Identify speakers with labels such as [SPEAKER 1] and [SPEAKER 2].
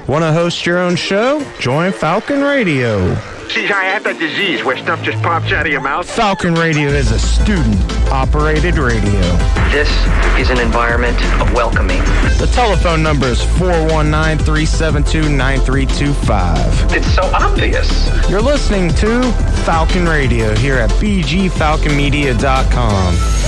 [SPEAKER 1] Want to host your own show? Join Falcon Radio.
[SPEAKER 2] See, I have that disease where stuff just pops out of your mouth.
[SPEAKER 1] Falcon Radio is a student-operated radio.
[SPEAKER 3] This is an environment of welcoming.
[SPEAKER 1] The telephone number is 419-372-9325.
[SPEAKER 3] It's so obvious.
[SPEAKER 1] You're listening to Falcon Radio here at bgfalconmedia.com.